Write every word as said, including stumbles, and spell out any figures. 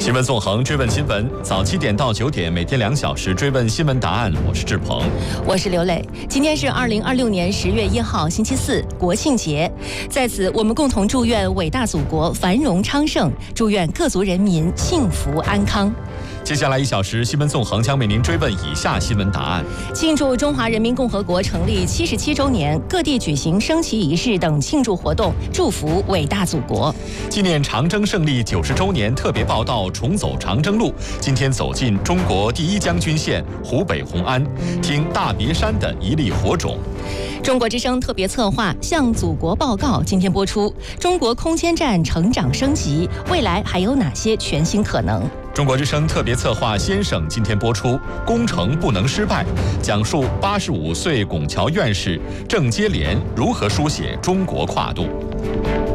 新闻纵横，追问新闻，早七点到九点，每天两小时追问新闻答案。我是志鹏， 我是刘磊。今天是二零二六年十月一号，星期四，国庆节。在此，我们共同祝愿伟大祖国繁荣昌盛，祝愿各族人民幸福安康。 接下来一小时，新闻纵横将为您追问以下新闻答案： 庆祝中华人民共和国成立七十七周年，各地举行升旗仪式等庆祝活动，祝福伟大祖国。 纪念长征胜利九十周年特别报道，重走长征路。今天走进中国第一将军县湖北红安，听大别山的一粒火种。 中国之声特别策划《向祖国报告》今天播出。中国空间站成长升级，未来还有哪些全新可能？ 中国之声特别策划《先生》今天播出，工程不能失败，讲述八十五岁拱桥院士郑接连如何书写中国跨度。